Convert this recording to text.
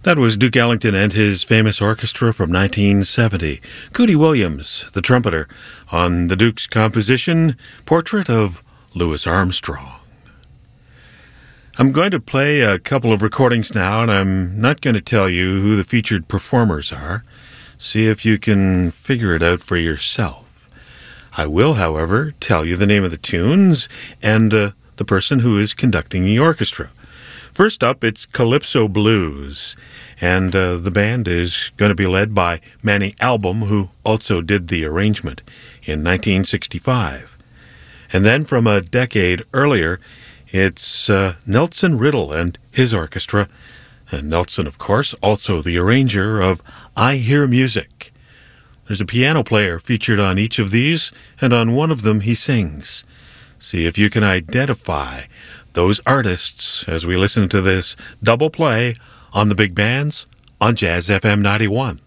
That was Duke Ellington and his famous orchestra from 1970. Cootie Williams, the trumpeter, on the Duke's composition, Portrait of Louis Armstrong. I'm going to play a couple of recordings now, and I'm not going to tell you who the featured performers are. See if you can figure it out for yourself. I will, however, tell you the name of the tunes and the person who is conducting the orchestra. First up, it's Calypso Blues, and the band is going to be led by Manny Album, who also did the arrangement in 1965. And then from a decade earlier, it's Nelson Riddle and his orchestra, and Nelson, of course, also the arranger of I Hear Music. There's a piano player featured on each of these, and on one of them he sings. See if you can identify those artists as we listen to this double play on the big bands on Jazz FM 91.